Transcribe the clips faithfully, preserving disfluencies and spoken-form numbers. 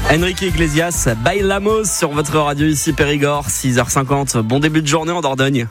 Enrique Iglesias, Bailamos sur votre radio ici Périgord, six heures cinquante. Bon début de journée en Dordogne.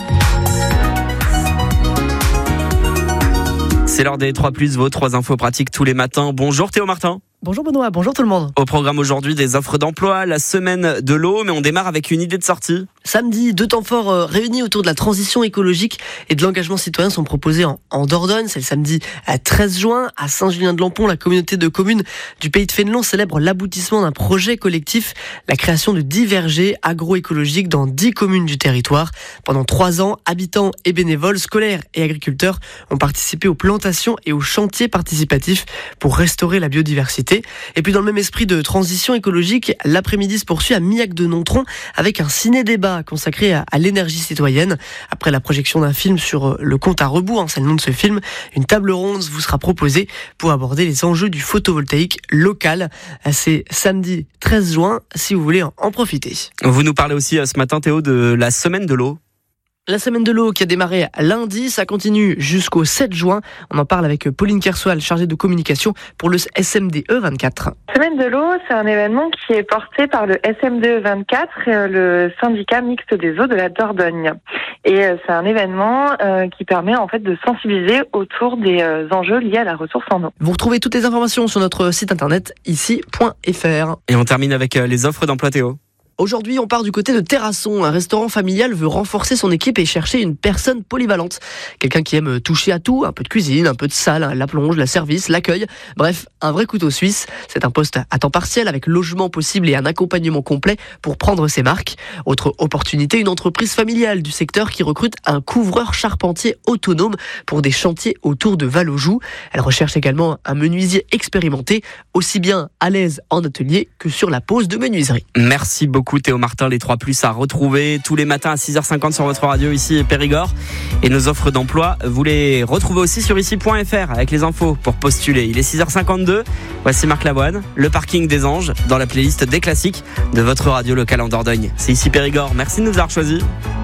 C'est l'heure des trois plus, vos trois infos pratiques tous les matins. Bonjour Théo Martin. Bonjour Benoît, bonjour tout le monde. Au programme aujourd'hui, des offres d'emploi, la semaine de l'eau, mais on démarre avec une idée de sortie. Samedi, deux temps forts euh, réunis autour de la transition écologique et de l'engagement citoyen sont proposés en, en Dordogne. C'est le samedi à treize juin. À Saint-Julien-de-Lampont, la communauté de communes du Pays de Fénelon célèbre l'aboutissement d'un projet collectif, la création de dix vergers agroécologiques dans dix communes du territoire. Pendant trois ans, habitants et bénévoles, scolaires et agriculteurs ont participé aux plantations et aux chantiers participatifs pour restaurer la biodiversité. Et puis dans le même esprit de transition écologique, l'après-midi se poursuit à Millac-de-Nontron avec un ciné-débat consacré à, à l'énergie citoyenne. Après la projection d'un film sur le compte à rebours, hein, c'est le nom de ce film, une table ronde vous sera proposée pour aborder les enjeux du photovoltaïque local. C'est samedi treize juin, si vous voulez en, en profiter. Vous nous parlez aussi ce matin Théo de la semaine de l'eau. La semaine de l'eau qui a démarré lundi, ça continue jusqu'au sept juin. On en parle avec Pauline Kersoal, chargée de communication pour le S M D E vingt-quatre. La semaine de l'eau, c'est un événement qui est porté par le S M D E vingt-quatre, le syndicat mixte des eaux de la Dordogne. Et c'est un événement qui permet en fait de sensibiliser autour des enjeux liés à la ressource en eau. Vous retrouvez toutes les informations sur notre site internet ici point f r. Et on termine avec les offres d'emploi Théo. Aujourd'hui, on part du côté de Terrasson. Un restaurant familial veut renforcer son équipe et chercher une personne polyvalente. Quelqu'un qui aime toucher à tout, un peu de cuisine, un peu de salle, la plonge, la service, l'accueil. Bref, un vrai couteau suisse. C'est un poste à temps partiel avec logement possible et un accompagnement complet pour prendre ses marques. Autre opportunité, une entreprise familiale du secteur qui recrute un couvreur charpentier autonome pour des chantiers autour de Val-aux-Joues. Elle recherche également un menuisier expérimenté, aussi bien à l'aise en atelier que sur la pose de menuiserie. Merci beaucoup Théo Martin, les trois plus à retrouver tous les matins à six heures cinquante sur votre radio ici Périgord. Et nos offres d'emploi, vous les retrouvez aussi sur ici point f r avec les infos pour postuler. Il est six heures cinquante-deux, voici Marc Lavoine, le parking des anges dans la playlist des classiques de votre radio locale en Dordogne. C'est ici Périgord, merci de nous avoir choisis.